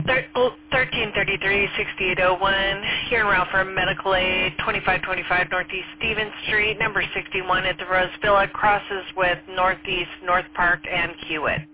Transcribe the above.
1333-6801, here in Ralph for Medical Aid, 2525 Northeast Stevens Street, number 61 at the Rose Villa, crosses with Northeast North Park and Hewitt.